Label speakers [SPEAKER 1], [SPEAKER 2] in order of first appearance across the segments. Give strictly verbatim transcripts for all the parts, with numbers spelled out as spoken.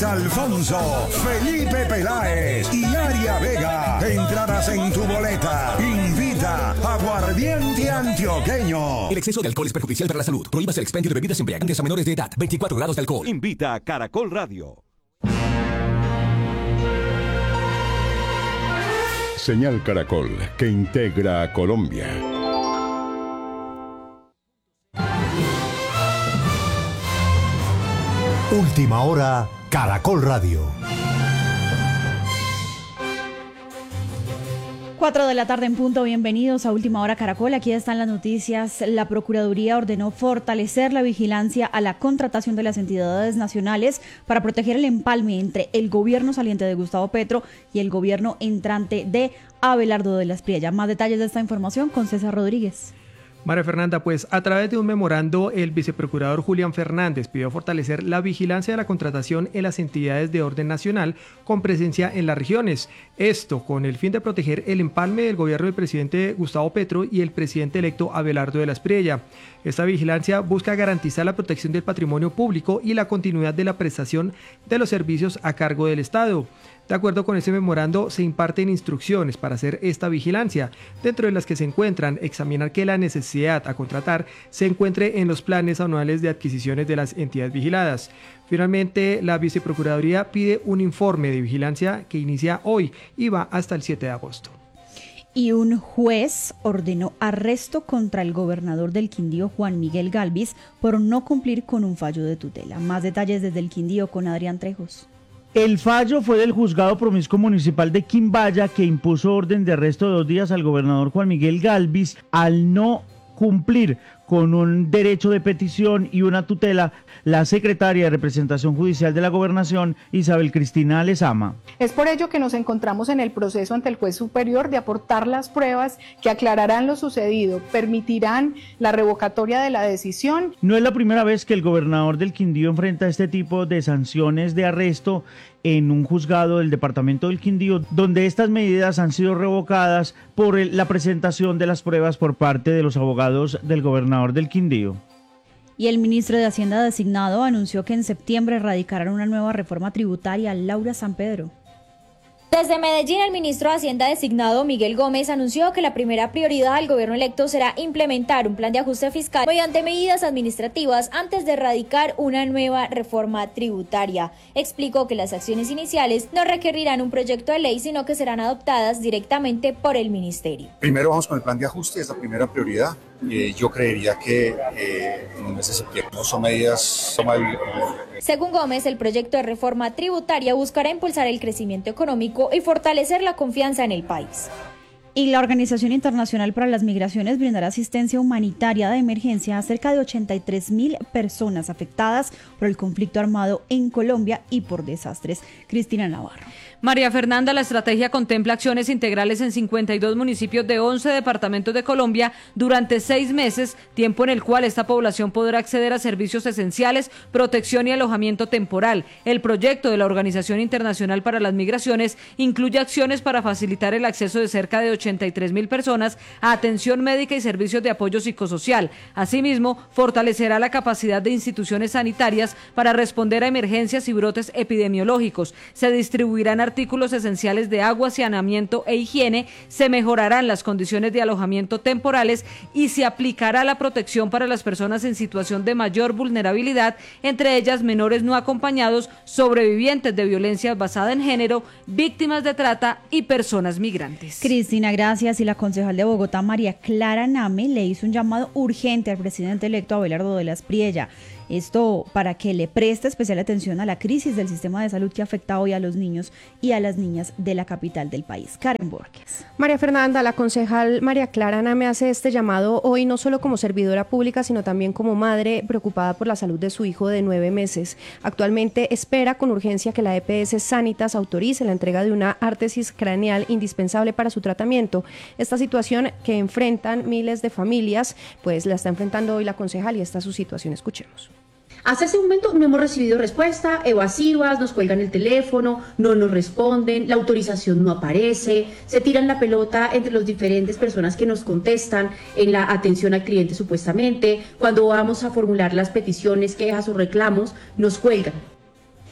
[SPEAKER 1] Alfonso, Felipe Peláez y Aria Vega. Entradas en tu boleta. Invita Aguardiente Antioqueño.
[SPEAKER 2] El exceso de alcohol es perjudicial para la salud. Prohíbas el expendio de bebidas embriagantes a menores de edad. veinticuatro grados de alcohol.
[SPEAKER 3] Invita a Caracol Radio.
[SPEAKER 4] Señal Caracol, que integra a Colombia.
[SPEAKER 5] Última hora, Caracol Radio.
[SPEAKER 6] Cuatro de la tarde en punto, bienvenidos a Última Hora Caracol. Aquí están las noticias. La Procuraduría ordenó fortalecer la vigilancia a la contratación de las entidades nacionales para proteger el empalme entre el gobierno saliente de Gustavo Petro y el gobierno entrante de Abelardo de la Espriella. Más detalles de esta información con César Rodríguez.
[SPEAKER 7] María Fernanda, pues a través de un memorando, el viceprocurador Julián Fernández pidió fortalecer la vigilancia de la contratación en las entidades de orden nacional con presencia en las regiones. Esto con el fin de proteger el empalme del gobierno del presidente Gustavo Petro y el presidente electo Abelardo de la Espriella. Esta vigilancia busca garantizar la protección del patrimonio público y la continuidad de la prestación de los servicios a cargo del Estado. De acuerdo con ese memorando, se imparten instrucciones para hacer esta vigilancia, dentro de las que se encuentran examinar que la necesidad a contratar se encuentre en los planes anuales de adquisiciones de las entidades vigiladas. Finalmente, la Viceprocuraduría pide un informe de vigilancia que inicia hoy y va hasta el siete de agosto.
[SPEAKER 6] Y un juez ordenó arresto contra el gobernador del Quindío, Juan Miguel Gálvez, por no cumplir con un fallo de tutela. Más detalles desde el Quindío con Adrián Trejos.
[SPEAKER 8] El fallo fue del Juzgado Promiscuo Municipal de Quimbaya, que impuso orden de arresto de dos días al gobernador Juan Miguel Gálvez al no cumplir con un derecho de petición y una tutela la secretaria de Representación Judicial de la Gobernación, Isabel Cristina Lezama.
[SPEAKER 9] Es por ello que nos encontramos en el proceso ante el juez superior de aportar las pruebas que aclararán lo sucedido, permitirán la revocatoria de la decisión.
[SPEAKER 8] No es la primera vez que el gobernador del Quindío enfrenta este tipo de sanciones de arresto en un juzgado del departamento del Quindío, donde estas medidas han sido revocadas por el, la presentación de las pruebas por parte de los abogados del gobernador del Quindío.
[SPEAKER 6] Y el ministro de Hacienda designado anunció que en septiembre radicarán una nueva reforma tributaria. Laura Sampedro.
[SPEAKER 10] Desde Medellín, el ministro de Hacienda designado Miguel Gómez anunció que la primera prioridad del gobierno electo será implementar un plan de ajuste fiscal mediante medidas administrativas antes de radicar una nueva reforma tributaria. Explicó que las acciones iniciales no requerirán un proyecto de ley, sino que serán adoptadas directamente por el ministerio.
[SPEAKER 11] Primero vamos con el plan de ajuste, es la primera prioridad. Eh, yo creería que eh, en el mes de septiembre no son medidas... Toma el, el...
[SPEAKER 10] Según Gómez, el proyecto de reforma tributaria buscará impulsar el crecimiento económico y fortalecer la confianza en el país.
[SPEAKER 6] Y la Organización Internacional para las Migraciones brindará asistencia humanitaria de emergencia a cerca de ochenta y tres mil personas afectadas por el conflicto armado en Colombia y por desastres. Cristina Navarro.
[SPEAKER 12] María Fernanda, la estrategia contempla acciones integrales en cincuenta y dos municipios de once departamentos de Colombia durante seis meses, tiempo en el cual esta población podrá acceder a servicios esenciales, protección y alojamiento temporal. El proyecto de la Organización Internacional para las Migraciones incluye acciones para facilitar el acceso de cerca de ochenta y tres mil personas a atención médica y servicios de apoyo psicosocial. Asimismo, fortalecerá la capacidad de instituciones sanitarias para responder a emergencias y brotes epidemiológicos. Se distribuirán artículos esenciales de agua, saneamiento e higiene, se mejorarán las condiciones de alojamiento temporales y se aplicará la protección para las personas en situación de mayor vulnerabilidad, entre ellas menores no acompañados, sobrevivientes de violencia basada en género, víctimas de trata y personas migrantes.
[SPEAKER 6] Cristina, gracias. Y la concejal de Bogotá, María Clara Name, le hizo un llamado urgente al presidente electo Abelardo de la Espriella. Esto para que le preste especial atención a la crisis del sistema de salud que afecta hoy a los niños y a las niñas de la capital del país. Karen Borges.
[SPEAKER 13] María Fernanda, la concejal María Clara Name hace este llamado hoy no solo como servidora pública, sino también como madre preocupada por la salud de su hijo de nueve meses. Actualmente espera con urgencia que la E P S Sanitas autorice la entrega de una ártesis craneal indispensable para su tratamiento. Esta situación que enfrentan miles de familias, pues la está enfrentando hoy la concejal y esta es su situación. Escuchemos.
[SPEAKER 14] Hasta ese momento no hemos recibido respuesta, evasivas, nos cuelgan el teléfono, no nos responden, la autorización no aparece, se tiran la pelota entre las diferentes personas que nos contestan en la atención al cliente supuestamente. Cuando vamos a formular las peticiones, quejas o reclamos, nos cuelgan.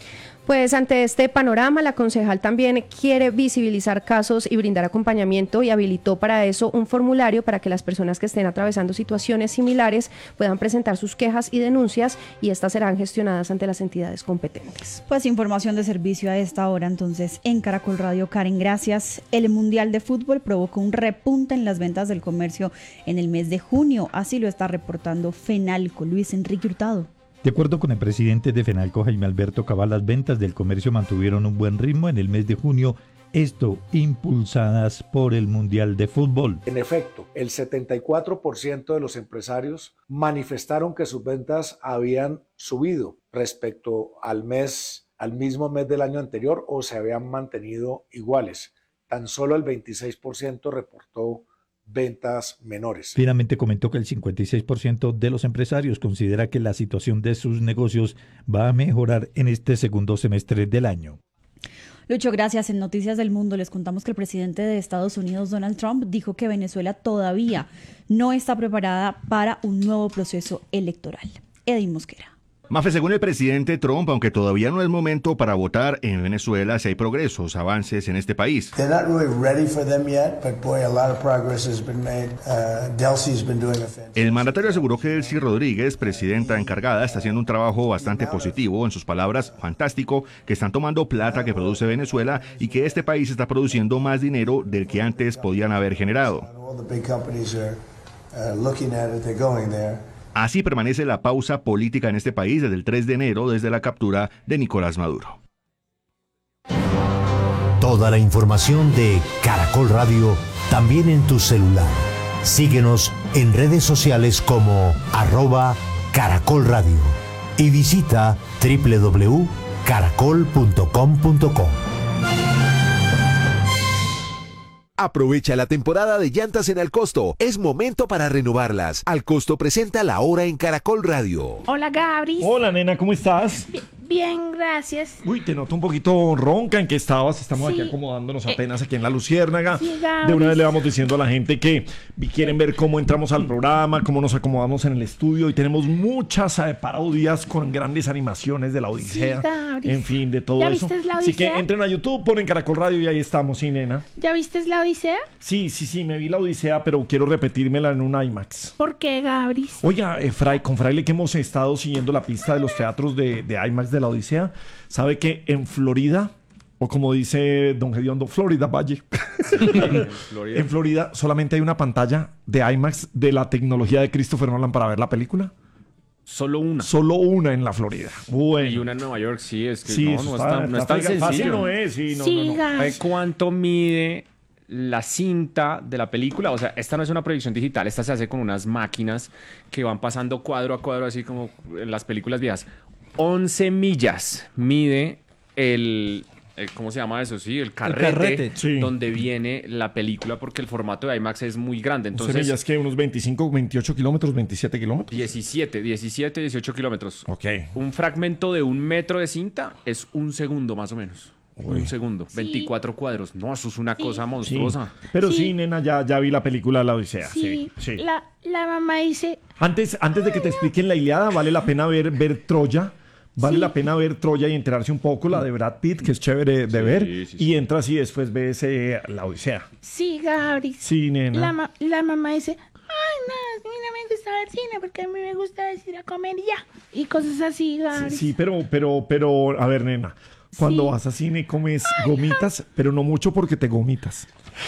[SPEAKER 13] Pues ante este panorama, la concejal también quiere visibilizar casos y brindar acompañamiento y habilitó para eso un formulario para que las personas que estén atravesando situaciones similares puedan presentar sus quejas y denuncias y estas serán gestionadas ante las entidades competentes.
[SPEAKER 6] Pues información de servicio a esta hora entonces en Caracol Radio. Karen, gracias. El Mundial de Fútbol provocó un repunte en las ventas del comercio en el mes de junio, así lo está reportando Fenalco. Luis Enrique Hurtado.
[SPEAKER 15] De acuerdo con el presidente de Fenalco, Jaime Alberto Cabal, las ventas del comercio mantuvieron un buen ritmo en el mes de junio, esto impulsadas por el Mundial de Fútbol.
[SPEAKER 16] En efecto, el setenta y cuatro por ciento de los empresarios manifestaron que sus ventas habían subido respecto al mes, al mismo mes del año anterior o se habían mantenido iguales. Tan solo el veintiséis por ciento reportó ventas menores.
[SPEAKER 15] Finalmente comentó que el cincuenta y seis por ciento de los empresarios considera que la situación de sus negocios va a mejorar en este segundo semestre del año.
[SPEAKER 6] Lucho, gracias. En Noticias del Mundo les contamos que el presidente de Estados Unidos, Donald Trump, dijo que Venezuela todavía no está preparada para un nuevo proceso electoral. Edwin Mosquera.
[SPEAKER 17] Mafe, según el presidente Trump, aunque todavía no es momento para votar en Venezuela, si hay progresos, avances en este país. El mandatario aseguró que Delcy Rodríguez, presidenta encargada, está haciendo un trabajo bastante positivo, en sus palabras, fantástico, que están tomando plata que produce Venezuela y que este país está produciendo más dinero del que antes podían haber generado. Así permanece la pausa política en este país desde el tres de enero, desde la captura de Nicolás Maduro.
[SPEAKER 5] Toda la información de Caracol Radio también en tu celular. Síguenos en redes sociales como arroba Caracol Radio y visita doble u doble u doble u punto caracol punto com punto co.
[SPEAKER 18] Aprovecha la temporada de llantas en Alcosto. Es momento para renovarlas. Alcosto presenta La Hora en Caracol Radio.
[SPEAKER 19] Hola, Gabris.
[SPEAKER 20] Hola, nena, ¿cómo estás?
[SPEAKER 19] Bien, bien, gracias.
[SPEAKER 20] Uy, te noto un poquito ronca. ¿En qué estabas? Estamos
[SPEAKER 19] Sí.
[SPEAKER 20] aquí acomodándonos
[SPEAKER 19] Eh,
[SPEAKER 20] apenas aquí en La Luciérnaga.
[SPEAKER 19] Sí,
[SPEAKER 20] De una
[SPEAKER 19] Gabris.
[SPEAKER 20] vez le vamos diciendo a la gente que quieren ver cómo entramos al programa, cómo nos acomodamos en el estudio. Y tenemos muchas eh, parodias con grandes animaciones de la Odisea.
[SPEAKER 19] Sí, Gabris.
[SPEAKER 20] En fin, de todo
[SPEAKER 19] ¿Ya
[SPEAKER 20] eso.
[SPEAKER 19] vistes la
[SPEAKER 20] Así que
[SPEAKER 19] Odisea?
[SPEAKER 20] entren a YouTube, ponen Caracol Radio y ahí estamos, sí, nena.
[SPEAKER 19] ¿Ya viste la Odisea?
[SPEAKER 20] Sí, sí, sí, me vi la Odisea, pero quiero repetírmela en un IMAX.
[SPEAKER 19] ¿Por qué, Gabris?
[SPEAKER 20] Oiga, eh, Fray, con Fraile que hemos estado siguiendo la pista de los teatros de, de IMAX de la Odisea, sabe que en Florida, o como dice Don Gediondo, Florida Valle,
[SPEAKER 21] en Florida.
[SPEAKER 20] en Florida solamente hay una pantalla de IMAX de la tecnología de Christopher Nolan para ver la película.
[SPEAKER 21] Solo una.
[SPEAKER 20] Solo una en la Florida. Bueno.
[SPEAKER 21] Y una en Nueva York, sí, es que
[SPEAKER 20] Sí,
[SPEAKER 21] no,
[SPEAKER 20] eso
[SPEAKER 21] no,
[SPEAKER 20] está-
[SPEAKER 21] es tan, no es
[SPEAKER 20] está
[SPEAKER 21] tan
[SPEAKER 20] fácil,
[SPEAKER 21] sencillo.
[SPEAKER 20] no es, sí, no,
[SPEAKER 19] Sí,
[SPEAKER 20] no, no.
[SPEAKER 19] Gabris.
[SPEAKER 21] ¿Sabe cuánto mide la cinta de la película? O sea, esta no es una proyección digital, esta se hace con unas máquinas que van pasando cuadro a cuadro, así como en las películas viejas. once millas mide el... el- ¿Cómo se llama eso? Sí, el carrete,
[SPEAKER 20] carrete, sí.
[SPEAKER 21] donde viene la película, porque el formato de IMAX es muy grande.
[SPEAKER 20] Entonces,
[SPEAKER 21] Entonces,
[SPEAKER 20] es que unos veinticinco, veintiocho kilómetros, veintisiete kilómetros.
[SPEAKER 21] diecisiete, diecisiete, dieciocho kilómetros.
[SPEAKER 20] Ok.
[SPEAKER 21] Un fragmento de un metro de cinta es un segundo más o menos. Un segundo. veinticuatro cuadros. No, eso es una cosa
[SPEAKER 20] Sí.
[SPEAKER 21] monstruosa.
[SPEAKER 20] Pero sí,
[SPEAKER 19] Sí.
[SPEAKER 20] nena, ya, ya vi la película de la Odisea.
[SPEAKER 19] Sí,
[SPEAKER 20] Sí, sí.
[SPEAKER 19] La, la mamá dice,
[SPEAKER 20] Antes, antes de que te expliquen la Ilíada, vale la pena ver, ver Troya. Vale
[SPEAKER 19] Sí.
[SPEAKER 20] la pena ver Troya y enterarse un poco, la de Brad Pitt, que es chévere de
[SPEAKER 21] Sí,
[SPEAKER 20] ver.
[SPEAKER 21] sí, sí.
[SPEAKER 20] Y entras y después ves eh, la Odisea.
[SPEAKER 19] sí, Gabris.
[SPEAKER 20] Sí, nena.
[SPEAKER 19] La, ma- la mamá dice, ay, no, a mí no me gusta ver cine porque a mí me gusta ir a comer y ya. Y cosas así,
[SPEAKER 20] Sí,
[SPEAKER 19] Gabris.
[SPEAKER 20] sí, pero, pero, pero, a ver, nena. Cuando
[SPEAKER 19] Sí.
[SPEAKER 20] vas a cine comes gomitas, pero no mucho porque te gomitas.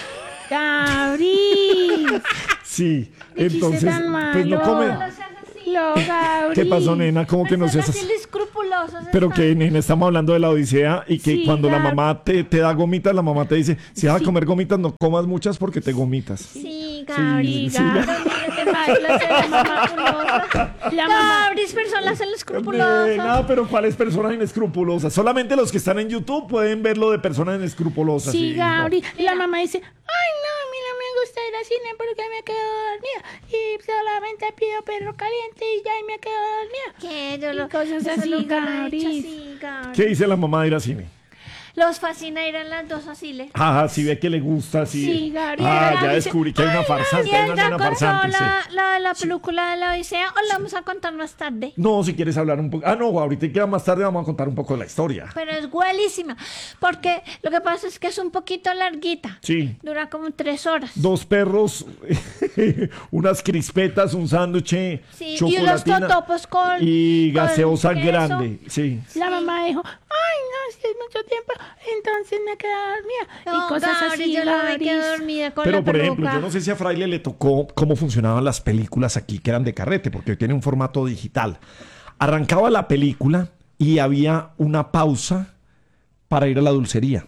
[SPEAKER 19] Gabris.
[SPEAKER 20] Sí,
[SPEAKER 19] Qué chiste
[SPEAKER 20] entonces,
[SPEAKER 19] tan
[SPEAKER 20] pues no
[SPEAKER 19] malo.
[SPEAKER 20] come.
[SPEAKER 19] Lo, Gabris.
[SPEAKER 20] ¿Qué pasó, nena? ¿Cómo que no seas así?
[SPEAKER 19] escrupulosos.
[SPEAKER 20] Pero que, nena, estamos hablando de la Odisea y que
[SPEAKER 19] Sí,
[SPEAKER 20] cuando la
[SPEAKER 19] Gab.
[SPEAKER 20] mamá te, te da gomitas, la mamá te dice, si vas a comer gomitas, no comas muchas porque te gomitas.
[SPEAKER 19] Sí, Gabris.
[SPEAKER 20] sí,
[SPEAKER 19] Gabris. La mamá culosa. La mamá. Gabris, personas en
[SPEAKER 20] Nena, pero ¿cuáles personas inescrupulosas? Solamente los que están en YouTube pueden verlo de personas inescrupulosas.
[SPEAKER 19] Sí,
[SPEAKER 20] y-
[SPEAKER 19] Gabri. La mamá dice, ay, no, a mí no me gusta ir al cine porque me quedo dormida. Y solamente pido perro caliente y ya y me quedo dormida.
[SPEAKER 22] ¿Qué? Yo
[SPEAKER 19] Y
[SPEAKER 22] lo,
[SPEAKER 19] cosas
[SPEAKER 22] eso
[SPEAKER 19] así,
[SPEAKER 22] nunca lo he hecho
[SPEAKER 19] Gabri.
[SPEAKER 22] así, Gabri.
[SPEAKER 20] ¿Qué dice la mamá de ir al cine?
[SPEAKER 19] los fascina ir a las dos asiles.
[SPEAKER 20] Ah, si ve que le gusta, sí.
[SPEAKER 19] Sí, Gabriel.
[SPEAKER 20] Ah, ya
[SPEAKER 19] Dice,
[SPEAKER 20] descubrí que hay una farsante.
[SPEAKER 19] ¿Y él
[SPEAKER 20] hay
[SPEAKER 19] ya
[SPEAKER 20] una
[SPEAKER 19] contó
[SPEAKER 20] farsante, sí.
[SPEAKER 19] la, la, la película de la Odisea o la vamos a contar más tarde?
[SPEAKER 20] No, si quieres hablar un poco. Ah, no, ahorita que más tarde vamos a contar un poco de la historia.
[SPEAKER 19] Pero es buenísima, porque lo que pasa es que es un poquito larguita.
[SPEAKER 20] Sí.
[SPEAKER 19] Dura como tres horas.
[SPEAKER 20] Dos perros, unas crispetas, un sándwich,
[SPEAKER 19] Sí, y unos
[SPEAKER 20] chocolatina
[SPEAKER 19] totopos con
[SPEAKER 20] y
[SPEAKER 19] con
[SPEAKER 20] gaseosa
[SPEAKER 19] queso.
[SPEAKER 20] grande. Sí.
[SPEAKER 19] La mamá dijo, ay, no, si es mucho tiempo, entonces me quedé dormida.
[SPEAKER 10] No,
[SPEAKER 19] y cosas
[SPEAKER 10] Gabriel,
[SPEAKER 19] así,
[SPEAKER 10] yo no me quedé
[SPEAKER 19] Laris.
[SPEAKER 10] dormida con
[SPEAKER 20] Pero,
[SPEAKER 10] la
[SPEAKER 20] por
[SPEAKER 10] peluca.
[SPEAKER 20] ejemplo, yo no sé si a Fraile le tocó cómo funcionaban las películas aquí, que eran de carrete, porque hoy tiene un formato digital. Arrancaba la película y había una pausa para ir a la dulcería.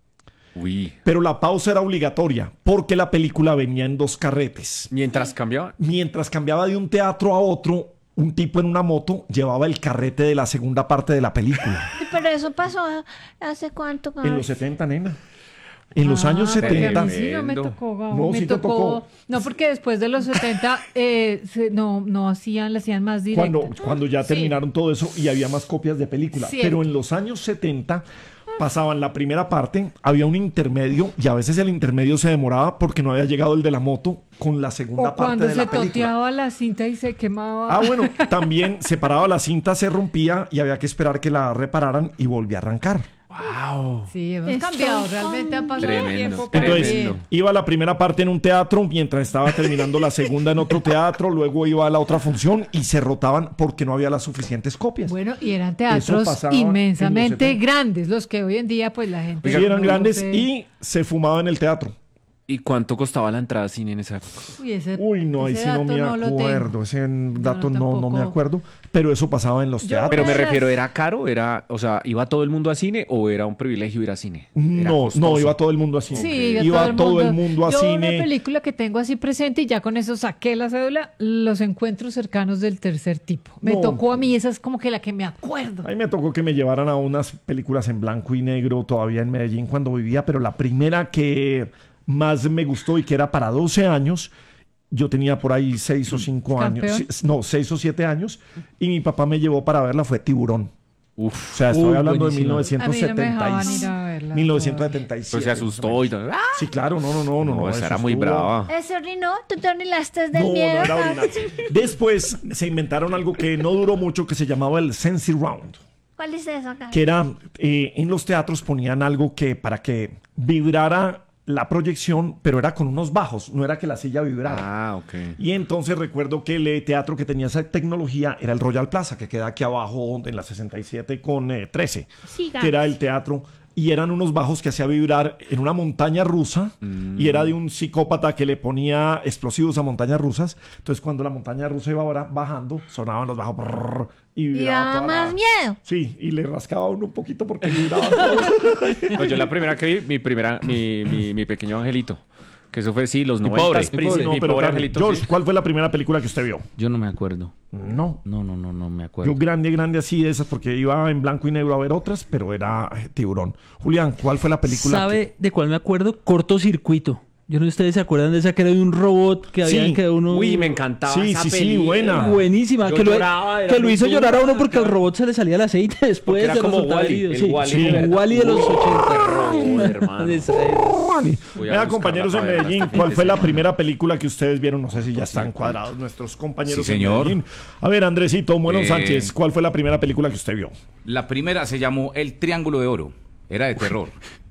[SPEAKER 21] Uy.
[SPEAKER 20] Pero la pausa era obligatoria porque la película venía en dos carretes.
[SPEAKER 21] Mientras cambiaba.
[SPEAKER 20] Mientras cambiaba de un teatro a otro, un tipo en una moto llevaba el carrete de la segunda parte de la película.
[SPEAKER 19] Pero eso pasó hace cuánto.
[SPEAKER 20] En los setenta, nena. En los
[SPEAKER 12] Ah,
[SPEAKER 20] años
[SPEAKER 12] porque
[SPEAKER 20] setenta.
[SPEAKER 12] a mí sí no me tocó, Gabo,
[SPEAKER 20] No,
[SPEAKER 12] me
[SPEAKER 20] sí te
[SPEAKER 12] tocó.
[SPEAKER 20] tocó.
[SPEAKER 12] No, porque después de los setenta eh, se- no, no hacían, le hacían más directo.
[SPEAKER 20] Cuando, cuando ya terminaron todo eso y había más copias de película.
[SPEAKER 12] Cierto.
[SPEAKER 20] Pero en los años setenta pasaban la primera parte, había un intermedio y a veces el intermedio se demoraba porque no había llegado el de la moto con la segunda
[SPEAKER 12] O
[SPEAKER 20] parte
[SPEAKER 12] cuando
[SPEAKER 20] de
[SPEAKER 12] se
[SPEAKER 20] la película.
[SPEAKER 12] toteaba la cinta y se quemaba.
[SPEAKER 20] Ah, bueno, también se paraba la cinta, se rompía y había que esperar que la repararan y volvía a arrancar.
[SPEAKER 21] Wow.
[SPEAKER 12] Sí, hemos
[SPEAKER 19] Estoy
[SPEAKER 12] cambiado, realmente ha pasado
[SPEAKER 21] Tremendo,
[SPEAKER 12] el tiempo.
[SPEAKER 20] Entonces,
[SPEAKER 21] Tremendo.
[SPEAKER 20] iba la primera parte en un teatro, mientras estaba terminando la segunda en otro teatro, luego iba a la otra función y se rotaban porque no había las suficientes copias.
[SPEAKER 12] Bueno, y eran
[SPEAKER 20] Eso
[SPEAKER 12] teatros
[SPEAKER 20] pasaba en los
[SPEAKER 12] inmensamente
[SPEAKER 20] setenta.
[SPEAKER 12] grandes, los que hoy en día pues la gente...
[SPEAKER 20] Sí, eran
[SPEAKER 12] no
[SPEAKER 20] grandes
[SPEAKER 12] sé.
[SPEAKER 20] y se fumaba en el teatro.
[SPEAKER 21] ¿Y cuánto costaba la entrada al cine en esa época?
[SPEAKER 12] Uy, ese-
[SPEAKER 20] Uy, no, ahí
[SPEAKER 12] ese
[SPEAKER 20] sí no
[SPEAKER 12] dato
[SPEAKER 20] me
[SPEAKER 12] no lo tengo.
[SPEAKER 20] acuerdo. Ese dato no, no, me
[SPEAKER 12] tampoco.
[SPEAKER 20] acuerdo. Pero eso pasaba en los teatros.
[SPEAKER 21] Pero me refiero, ¿era caro? ¿Era, o sea, ¿iba todo el mundo a cine o era un privilegio ir a cine? Era
[SPEAKER 20] No,
[SPEAKER 21] costoso.
[SPEAKER 20] no, iba todo el mundo a cine.
[SPEAKER 12] Sí,
[SPEAKER 20] iba todo el mundo a
[SPEAKER 12] Yo
[SPEAKER 20] cine.
[SPEAKER 12] una película que tengo así presente y ya con eso saqué la cédula, Los encuentros cercanos del tercer tipo. Me
[SPEAKER 20] No.
[SPEAKER 12] tocó a mí, esa es como que la que me acuerdo.
[SPEAKER 20] A mí me tocó que me llevaran a unas películas en blanco y negro todavía en Medellín cuando vivía, pero la primera que más me gustó y que era para doce años, yo tenía por ahí seis o cinco años,
[SPEAKER 12] ¿Campeón?
[SPEAKER 20] sí, no, seis o siete años, y mi papá me llevó para verla, fue Tiburón.
[SPEAKER 21] Uf.
[SPEAKER 20] O sea, estoy
[SPEAKER 21] Uy,
[SPEAKER 20] hablando
[SPEAKER 21] buenísimo.
[SPEAKER 20] de
[SPEAKER 12] A mí no me dejaban ir
[SPEAKER 20] mil novecientos setenta y siete.
[SPEAKER 12] a verla.
[SPEAKER 20] mil novecientos setenta y siete.
[SPEAKER 21] Pues se asustó y todo. ¡Ah!
[SPEAKER 20] Sí, claro, no, no, no, no.
[SPEAKER 21] No,
[SPEAKER 20] no
[SPEAKER 21] esa
[SPEAKER 20] eso
[SPEAKER 21] era muy
[SPEAKER 20] estuvo-
[SPEAKER 21] brava.
[SPEAKER 19] ¿Ese orinó? ¿Tú te orilaste del
[SPEAKER 20] No, no
[SPEAKER 19] miedo?
[SPEAKER 20] era orinarse. Después se inventaron algo que no duró mucho que se llamaba el Sensi Round,
[SPEAKER 19] ¿Cuál es eso acá?
[SPEAKER 20] que era eh, en los teatros ponían algo que para que vibrara la proyección, pero era con unos bajos, no era que la silla vibrara.
[SPEAKER 21] Ah, ok.
[SPEAKER 20] Y entonces recuerdo que el teatro que tenía esa tecnología era el Royal Plaza, que queda aquí abajo en la sesenta y siete con eh, trece,
[SPEAKER 19] Siga.
[SPEAKER 20] que era el teatro. Y eran unos bajos que hacía vibrar en una montaña rusa y era de un psicópata que le ponía explosivos a montañas rusas. Entonces cuando la montaña rusa iba ahora bajando, sonaban los bajos brrr, y
[SPEAKER 19] Y
[SPEAKER 20] vibraba
[SPEAKER 19] daba
[SPEAKER 20] toda
[SPEAKER 19] más
[SPEAKER 20] la-
[SPEAKER 19] miedo.
[SPEAKER 20] Sí, y le rascaba a uno un poquito porque vibraba todo.
[SPEAKER 21] No, yo la primera que vi, mi primera, mi, mi, mi pequeño angelito. Que eso fue, sí, los
[SPEAKER 20] Mi
[SPEAKER 21] noventas.
[SPEAKER 20] pobre, mi pobre.
[SPEAKER 21] Mi
[SPEAKER 20] No, pero
[SPEAKER 21] pobre
[SPEAKER 20] Carlos,
[SPEAKER 21] angelito.
[SPEAKER 20] George,
[SPEAKER 21] sí.
[SPEAKER 20] ¿cuál fue la primera película que usted vio?
[SPEAKER 1] Yo no me acuerdo.
[SPEAKER 20] No.
[SPEAKER 1] No, no, no, no me acuerdo.
[SPEAKER 20] Yo grande, grande así de esas porque iba en blanco y negro a ver otras, pero era eh, Tiburón. Julián, ¿cuál fue la película?
[SPEAKER 1] ¿Sabe de cuál me acuerdo? Cortocircuito. Yo no sé si ustedes se acuerdan de esa que era de un robot que había
[SPEAKER 20] Sí.
[SPEAKER 1] que uno...
[SPEAKER 21] Uy, me encantaba
[SPEAKER 20] Sí,
[SPEAKER 21] esa
[SPEAKER 20] sí, sí,
[SPEAKER 21] película.
[SPEAKER 20] buena.
[SPEAKER 1] Buenísima.
[SPEAKER 21] Yo
[SPEAKER 1] Que lo,
[SPEAKER 21] lloraba, era
[SPEAKER 1] que lo
[SPEAKER 21] muy
[SPEAKER 1] hizo
[SPEAKER 21] dura.
[SPEAKER 1] llorar a uno porque al robot se le salía el aceite después
[SPEAKER 21] Porque era
[SPEAKER 1] de
[SPEAKER 21] como
[SPEAKER 1] resultar
[SPEAKER 21] Wall-E,
[SPEAKER 1] herido.
[SPEAKER 21] el
[SPEAKER 1] Sí,
[SPEAKER 21] Wall-E
[SPEAKER 1] sí,
[SPEAKER 21] de verdad.
[SPEAKER 1] Wall-E de los
[SPEAKER 21] Uy,
[SPEAKER 1] ochenta.
[SPEAKER 21] terror, hermano.
[SPEAKER 1] De esa época.
[SPEAKER 21] Voy a
[SPEAKER 20] Vea,
[SPEAKER 21] buscarla
[SPEAKER 20] compañeros en
[SPEAKER 21] para verla
[SPEAKER 20] Medellín,
[SPEAKER 21] este
[SPEAKER 20] ¿cuál
[SPEAKER 21] fin
[SPEAKER 20] fue
[SPEAKER 21] de
[SPEAKER 20] la
[SPEAKER 21] semana.
[SPEAKER 20] primera película que ustedes vieron? No sé si ya están cuadrados nuestros compañeros
[SPEAKER 22] Sí,
[SPEAKER 20] en
[SPEAKER 22] señor.
[SPEAKER 20] Medellín. A ver, Andresito, bueno,
[SPEAKER 22] Eh,
[SPEAKER 20] Sánchez, ¿cuál fue la primera película que usted vio?
[SPEAKER 22] La primera se llamó El Triángulo de Oro. Era de terror.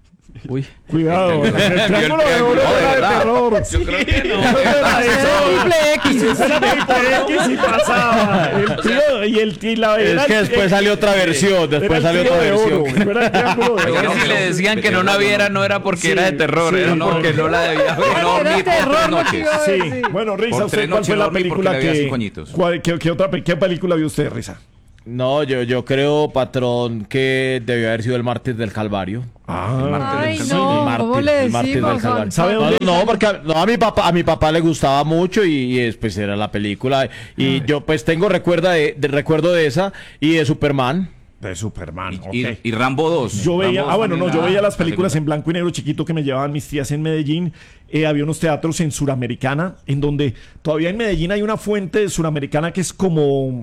[SPEAKER 1] Uy.
[SPEAKER 20] Cuidado, el
[SPEAKER 22] Vio el
[SPEAKER 20] triángulo de
[SPEAKER 22] triángulo,
[SPEAKER 20] oro
[SPEAKER 22] de
[SPEAKER 20] era de
[SPEAKER 22] verdad.
[SPEAKER 20] terror.
[SPEAKER 22] Yo creo que no.
[SPEAKER 1] Triple X.
[SPEAKER 20] Esa era Triple X y pasaba. El tío y el y la
[SPEAKER 23] Es
[SPEAKER 20] era
[SPEAKER 23] que
[SPEAKER 20] el-
[SPEAKER 23] después salió otra versión,
[SPEAKER 20] era
[SPEAKER 23] después
[SPEAKER 20] el
[SPEAKER 23] salió
[SPEAKER 20] trío
[SPEAKER 23] otra
[SPEAKER 20] de
[SPEAKER 23] versión.
[SPEAKER 20] oro, no era el triángulo de
[SPEAKER 22] Es que
[SPEAKER 20] oro.
[SPEAKER 22] si le decían que no la viera no era porque
[SPEAKER 20] Sí,
[SPEAKER 22] era de terror,
[SPEAKER 20] sí,
[SPEAKER 22] era no,
[SPEAKER 20] porque-
[SPEAKER 22] que no la debía ver, no
[SPEAKER 12] Era
[SPEAKER 22] dormir por
[SPEAKER 12] terror,
[SPEAKER 22] tres
[SPEAKER 12] lo que
[SPEAKER 22] noches.
[SPEAKER 12] iba a
[SPEAKER 20] Sí,
[SPEAKER 12] decir.
[SPEAKER 20] bueno, Risa,
[SPEAKER 22] Por
[SPEAKER 20] ¿usted
[SPEAKER 22] tres
[SPEAKER 20] cuál
[SPEAKER 22] noches
[SPEAKER 20] fue la
[SPEAKER 22] no dormí porque
[SPEAKER 20] película
[SPEAKER 22] le veía
[SPEAKER 20] que
[SPEAKER 22] cinco añitos.
[SPEAKER 20] cuál- qué, qué otra pe- qué película vio usted, Risa?
[SPEAKER 23] No, yo, yo creo, patrón, que debió haber sido el Mártir del Calvario.
[SPEAKER 20] Ah,
[SPEAKER 12] Ay,
[SPEAKER 23] Sí,
[SPEAKER 12] no,
[SPEAKER 23] el mártir,
[SPEAKER 12] ¿cómo le
[SPEAKER 23] el mártir del
[SPEAKER 12] decimos?
[SPEAKER 23] Calvario.
[SPEAKER 20] ¿Sabe
[SPEAKER 23] No,
[SPEAKER 20] dónde?
[SPEAKER 23] no, porque a, no, a mi papá, a mi papá le gustaba mucho y, y después era la película. Y yo pues tengo recuerda de, de- recuerdo de esa y de Superman.
[SPEAKER 20] De Superman,
[SPEAKER 22] Y,
[SPEAKER 20] ok.
[SPEAKER 22] y Rambo dos.
[SPEAKER 20] Yo veía,
[SPEAKER 22] Rambo
[SPEAKER 20] ah bueno, no,
[SPEAKER 22] también
[SPEAKER 20] yo
[SPEAKER 22] la-
[SPEAKER 20] veía las
[SPEAKER 22] la
[SPEAKER 20] películas
[SPEAKER 22] segunda.
[SPEAKER 20] en blanco y negro chiquito que me llevaban mis tías en Medellín. Eh, había unos teatros en Suramericana, en donde todavía en Medellín hay una fuente de Suramericana que es como,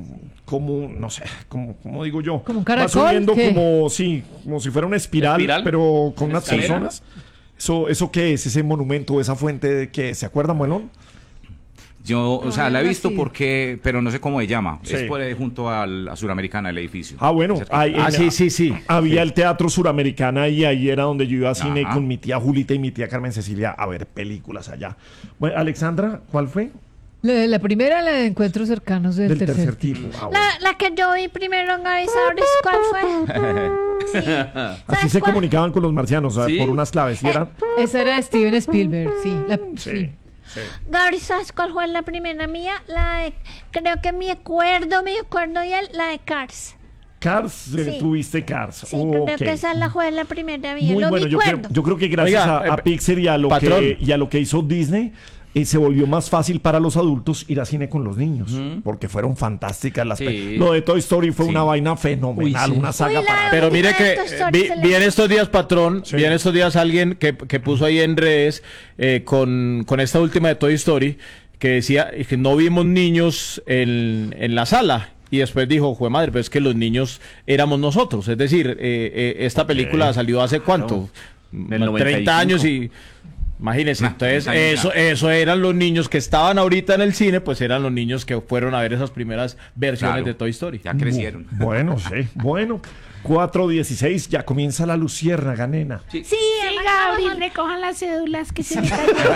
[SPEAKER 20] como, no sé, como, como digo yo.
[SPEAKER 2] ¿Como un
[SPEAKER 20] va
[SPEAKER 2] caracol?
[SPEAKER 20] subiendo
[SPEAKER 2] ¿Qué?
[SPEAKER 20] como, sí, como si fuera una espiral,
[SPEAKER 21] ¿Espiral?
[SPEAKER 20] pero con unas
[SPEAKER 21] ¿Escalera?
[SPEAKER 20] personas. ¿Eso, ¿Eso qué es? ¿Ese monumento, esa fuente de que se acuerda, Muelón?
[SPEAKER 22] Yo, o sea, la he
[SPEAKER 2] algo
[SPEAKER 22] visto
[SPEAKER 2] así.
[SPEAKER 22] porque, pero no sé cómo se llama.
[SPEAKER 20] Sí.
[SPEAKER 22] Es por ahí junto al, a Suramericana, el edificio.
[SPEAKER 20] Ah, bueno, hay-
[SPEAKER 23] Ah,
[SPEAKER 20] en-
[SPEAKER 23] sí, sí, sí.
[SPEAKER 20] había
[SPEAKER 23] Sí.
[SPEAKER 20] el Teatro Suramericana y ahí era donde yo iba a cine
[SPEAKER 22] Ajá.
[SPEAKER 20] con mi tía Julita y mi tía Carmen Cecilia a ver películas allá. Bueno, Alexandra, ¿cuál fue?
[SPEAKER 2] La, la primera, la de encuentros cercanos del,
[SPEAKER 20] Del
[SPEAKER 2] tercer,
[SPEAKER 20] tercer
[SPEAKER 2] tipo.
[SPEAKER 20] tipo. Ah, bueno.
[SPEAKER 19] La, la que yo vi primero en Gary Sauris, ¿cuál fue?
[SPEAKER 20] Así se comunicaban con los marcianos, o sea,
[SPEAKER 21] ¿Sí?
[SPEAKER 20] por unas claves. ¿Y era?
[SPEAKER 2] Esa era de Steven Spielberg, sí. La- sí.
[SPEAKER 20] Sí.
[SPEAKER 19] Gary, ¿sabes cuál fue la primera mía? La de, creo que me acuerdo, me acuerdo y la de Cars.
[SPEAKER 20] Cars, eh,
[SPEAKER 19] Sí.
[SPEAKER 20] tuviste Cars.
[SPEAKER 19] Sí,
[SPEAKER 20] Oh,
[SPEAKER 19] creo
[SPEAKER 20] ok.
[SPEAKER 19] que esa la fue la primera mía.
[SPEAKER 20] Muy
[SPEAKER 19] no
[SPEAKER 20] bueno,
[SPEAKER 19] me
[SPEAKER 20] yo creo,
[SPEAKER 19] acuerdo.
[SPEAKER 20] yo creo que gracias
[SPEAKER 23] Oiga,
[SPEAKER 20] a, a
[SPEAKER 23] eh,
[SPEAKER 20] Pixar y a, lo
[SPEAKER 23] patrón.
[SPEAKER 20] que, y a lo que hizo Disney, eh, se volvió más fácil para los adultos ir a cine con los niños, porque fueron fantásticas las
[SPEAKER 21] Sí.
[SPEAKER 20] pe- Lo de Toy Story fue
[SPEAKER 22] Sí.
[SPEAKER 20] una vaina fenomenal,
[SPEAKER 1] Uy, sí.
[SPEAKER 20] una saga
[SPEAKER 19] Uy, la-
[SPEAKER 20] para...
[SPEAKER 23] Pero mire
[SPEAKER 19] Ah,
[SPEAKER 23] que
[SPEAKER 19] Toy
[SPEAKER 23] eh,
[SPEAKER 19] Story
[SPEAKER 23] vi,
[SPEAKER 19] se le-
[SPEAKER 23] vi en estos días, patrón,
[SPEAKER 20] Sí.
[SPEAKER 23] vi en estos días alguien que, que puso ahí en redes eh, con, con esta última de Toy Story, que decía que no vimos niños en, en la sala. Y después dijo, jue madre, pero es que los niños éramos nosotros. Es decir, eh, eh, esta película salió hace cuánto?
[SPEAKER 21] Del noventa y
[SPEAKER 23] treinta
[SPEAKER 21] cinco.
[SPEAKER 23] años y... Imagínense,
[SPEAKER 22] Nah,
[SPEAKER 23] entonces
[SPEAKER 22] treinta años
[SPEAKER 23] eso,
[SPEAKER 22] ya.
[SPEAKER 23] eso eran los niños que estaban ahorita en el cine, pues eran los niños que fueron a ver esas primeras versiones
[SPEAKER 22] Claro.
[SPEAKER 23] de Toy Story.
[SPEAKER 22] Ya crecieron.
[SPEAKER 20] Bueno, sí, bueno. cuatro dieciséis, ya comienza la luciérnaga, nena.
[SPEAKER 19] Sí, Sí, Gabriel, recojan las cédulas que se me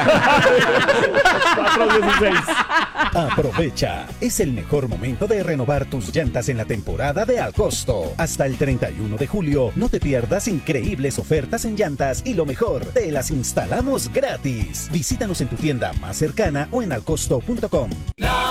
[SPEAKER 20] cuatro dieciséis.
[SPEAKER 3] Aprovecha, es el mejor momento de renovar tus llantas en la temporada de Al Costo. Hasta el treinta y uno de julio, no te pierdas increíbles ofertas en llantas y lo mejor, te las instalamos gratis. Visítanos en tu tienda más cercana o en alcosto punto com.